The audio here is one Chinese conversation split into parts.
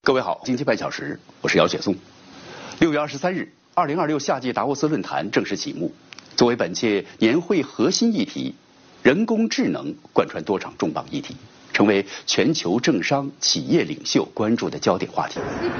各位好，经济半小时，我是姚雪松。6月23日，2026夏季达沃斯论坛正式启幕。作为本届年会核心议题，人工智能贯穿多场重磅议题，成为全球政商企业领袖关注的焦点话题。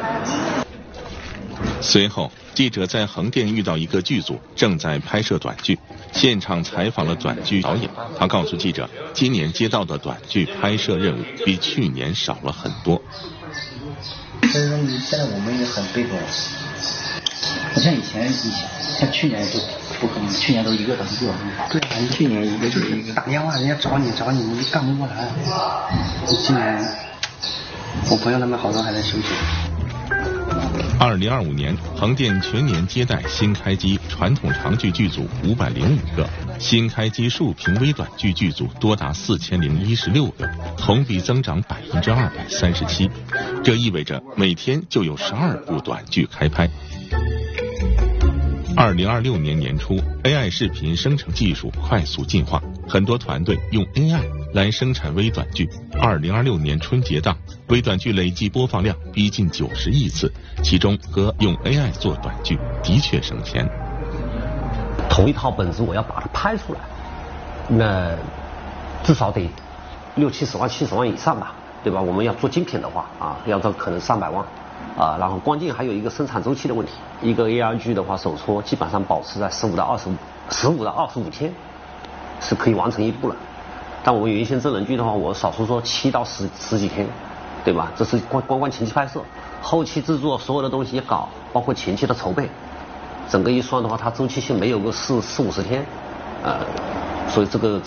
随后，记者在横店遇到一个剧组正在拍摄短剧，现场采访了短剧导演。他告诉记者，今年接到的短剧拍摄任务比去年少了很多。 所以说，现在我们也很被动。不像以前，像去年就不可能，去年都一个等一个。 对啊，去年一个就是一个，打电话人家找你，你干不过来。今年，我朋友他们好多还在休息。 2025年，横店全年接待新开机传统长剧剧组505个，新开机竖屏微短剧剧组多达4016个，同比增长237%。这意味着每天就有12部短剧开拍。2026年年初 ，AI 视频生成技术快速进化，很多团队用 AI 来生产微短剧。2026年春节档，微短剧累计播放量逼近90亿次，其中和用 AI 做短剧的确省钱。 同一套本子我要把它拍出来，那至少得60-70万、70万以上吧，对吧？我们要做精品的话啊，要到可能300万。然后关键还有一个生产周期的问题，一个 AR 剧的话，首撮基本上保持在15到25天是可以完成一部了。但我有一些真人剧的话，我少说7到10几天，对吧？这是光前期拍摄，后期制作所有的东西也搞，包括前期的筹备，整个一算的话，它周期性没有个40-50天，所以这个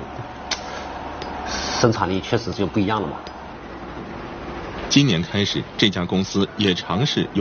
生产力确实就不一样了嘛。 今年开始，这家公司也尝试